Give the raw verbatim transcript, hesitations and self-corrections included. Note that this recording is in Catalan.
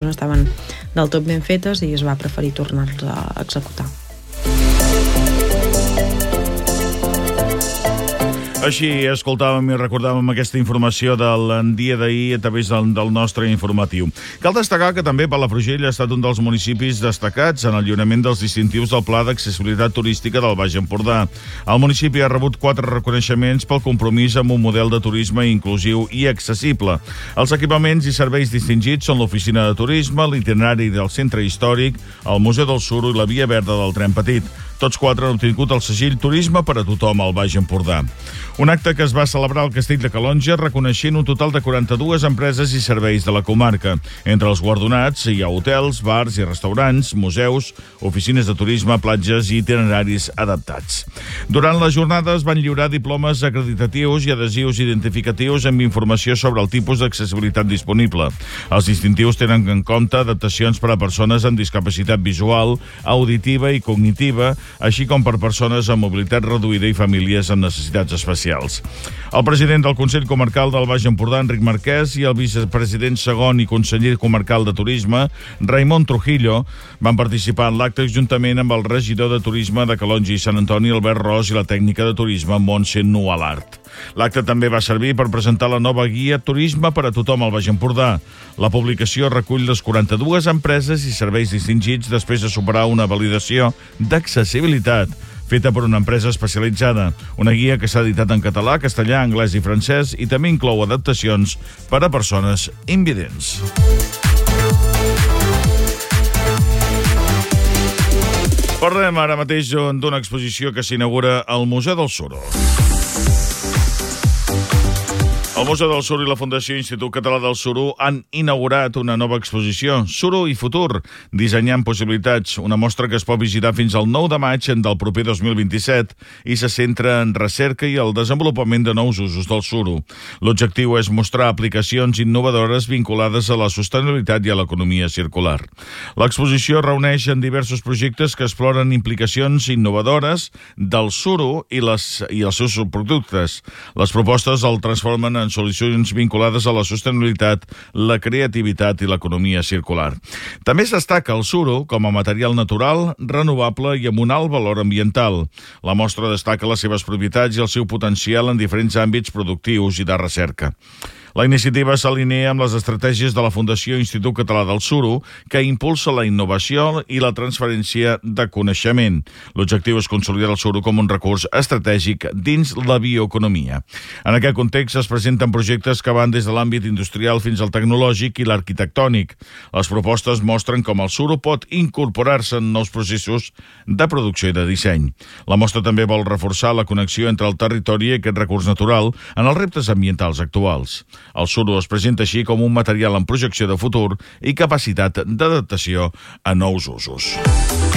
no estaven del tot ben fetes i es va preferir tornar-los a executar. Així escoltàvem i recordàvem aquesta informació del dia d'ahir a través del, del nostre informatiu. Cal destacar que també Palafrugell ha estat un dels municipis destacats en el lliurament dels distintius del Pla d'Accessibilitat Turística del Baix Empordà. El municipi ha rebut quatre reconeixements pel compromís amb un model de turisme inclusiu i accessible. Els equipaments i serveis distingits són l'Oficina de Turisme, l'Itinerari del Centre Històric, el Museu del Suro i la Via Verda del Tren Petit. Tots quatre han obtingut el segell Turisme per a tothom al Baix Empordà. Un acte que es va celebrar al Castell de Calonge reconeixent un total de quaranta-dues empreses i serveis de la comarca. Entre els guardonats hi ha hotels, bars i restaurants, museus, oficines de turisme, platges i itineraris adaptats. Durant la jornada es van lliurar diplomes acreditatius i adhesius identificatius amb informació sobre el tipus d'accessibilitat disponible. Els distintius tenen en compte adaptacions per a persones amb discapacitat visual, auditiva i cognitiva, així com per persones amb mobilitat reduïda i famílies amb necessitats especials. El president del Consell Comarcal del Baix Empordà, Enric Marquès, i el vicepresident segon i conseller comarcal de Turisme, Raimon Trujillo, van participar en l'acte juntament amb el regidor de Turisme de Calonge i Sant Antoni, Albert Ros, i la tècnica de turisme, Montse Nualart. L'acte també va servir per presentar la nova guia Turisme per a tothom al Baix Empordà. La publicació recull les quaranta-dues empreses i serveis distingits després de superar una validació d'accessibilitat feta per una empresa especialitzada. Una guia que s'ha editat en català, castellà, anglès i francès i també inclou adaptacions per a persones invidents. Parlem ara mateix d'una exposició que s'inaugura al Museu del Suro. El Museu del Suro i la Fundació Institut Català del Suro han inaugurat una nova exposició, Suro i Futur, dissenyant possibilitats, una mostra que es pot visitar fins al nou de maig del proper dos mil vint-i-set i se centra en recerca i el desenvolupament de nous usos del suro. L'objectiu és mostrar aplicacions innovadores vinculades a la sostenibilitat i a l'economia circular. L'exposició reuneix en diversos projectes que exploren implicacions innovadores del suro i, les, i els seus productes. Les propostes el transformen en solucions vinculades a la sostenibilitat, la creativitat i l'economia circular. També es destaca el suro com a material natural, renovable i amb un alt valor ambiental. La mostra destaca les seves propietats i el seu potencial en diferents àmbits productius i de recerca. La iniciativa s'alinea amb les estratègies de la Fundació Institut Català del Suro, que impulsa la innovació i la transferència de coneixement. L'objectiu és consolidar el suro com un recurs estratègic dins la bioeconomia. En aquest context es presenten projectes que van des de l'àmbit industrial fins al tecnològic i l'arquitectònic. Les propostes mostren com el suro pot incorporar-se en nous processos de producció i de disseny. La mostra també vol reforçar la connexió entre el territori i aquest recurs natural en els reptes ambientals actuals. El suro es presenta així com un material amb projecció de futur i capacitat d'adaptació a nous usos.